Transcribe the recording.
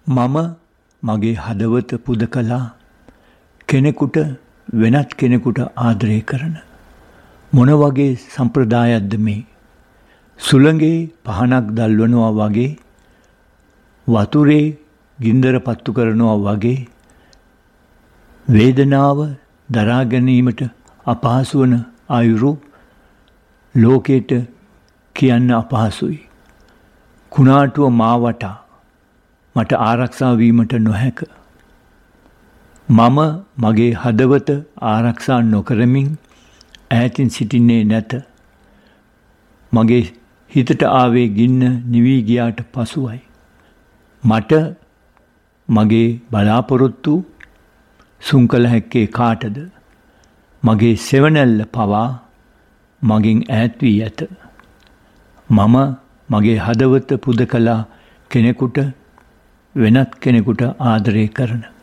මම මගේ හදවත පුද කළා කෙනෙකුට වෙනත් කෙනෙකුට ආදරය කරන මොන වගේ සම්ප්‍රදායක්ද මේ? සුළඟේ පහනක් දැල්වනවා වගේ, වතුරේ ගින්දර පත්තු කරනවා වගේ, වේදනාව දරා ගැනීමට අපහසු වන අයුරු ලෝකයට කියන්න අපහසුයි. කුණාටුව මා වටා මට ආරක්ෂා වීමට නොහැක. මම මගේ හදවත ආරක්ෂා නොකරමින් ඈතින් සිටින්නේ නැත. මගේ හිතට ආවේ ගින්න නිවී ගියාට පසුවයි. මට මගේ බලාපොරොත්තු සුන් කළ හැක්කේ කාටද? මගේ සෙවණැල්ල පවා මගෙන් ඈත් වී ඇත. මම මගේ හදවත පුද කළා කෙනෙකුට වෙනත් කෙනෙකුට ආදරය කරන